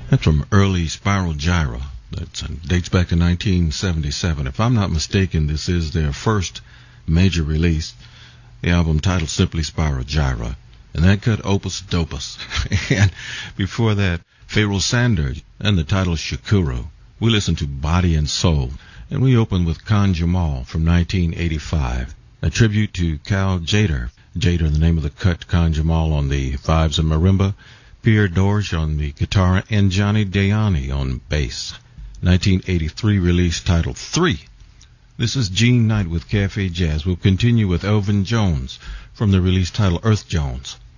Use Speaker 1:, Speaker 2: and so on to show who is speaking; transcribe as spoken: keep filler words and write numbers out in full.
Speaker 1: That's from early Spiral Gyra. That dates back to nineteen seventy-seven. If I'm not mistaken, this is their first major release. The album titled simply Spiral Gyra. And that cut Opus Dopus. And before that, Pharoah Sanders and the title Shakuru. We listened to Body and Soul. And we opened with Khan Jamal from nineteen eighty-five. A tribute to Cal Jader. Jader, the name of the cut, Khan Jamal on the vibes of marimba, Pierre Dorge on the guitar, and Johnny Dayani on bass. nineteen eighty-three release titled Three. This is Gene Knight with Cafe Jazz. We'll continue with Elvin Jones from the release titled Earth Jones.